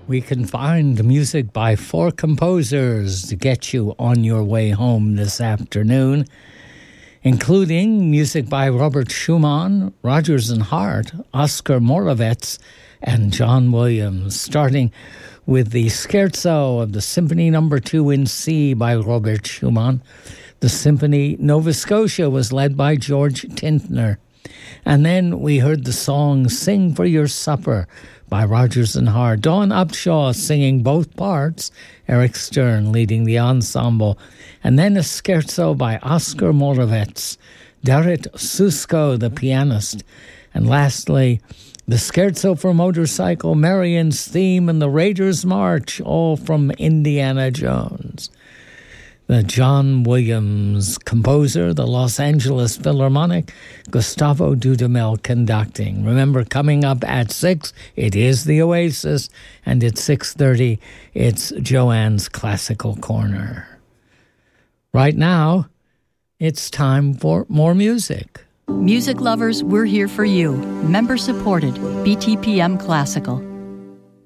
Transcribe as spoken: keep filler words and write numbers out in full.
We can find music by four composers to get you on your way home this afternoon, including music by Robert Schumann, Rodgers and Hart, Oscar Moravec, and John Williams, starting with the Scherzo of the Symphony Number Two in C by Robert Schumann. The Symphony Nova Scotia was led by George Tintner. And then we heard the song Sing for Your Supper by Rodgers and Hart. Dawn Upshaw singing both parts, Eric Stern leading the ensemble. And then a scherzo by Oscar Moravec, Darit Susko, the pianist. And lastly, the Scherzo for Motorcycle, Marion's Theme, and the Raiders' March, all from Indiana Jones. The John Williams composer, the Los Angeles Philharmonic, Gustavo Dudamel conducting. Remember, coming up at six, it is the Oasis, and at six thirty, it's Joanne's Classical Corner. Right now, it's time for more music. Music lovers, we're here for you. Member supported, B T P M Classical.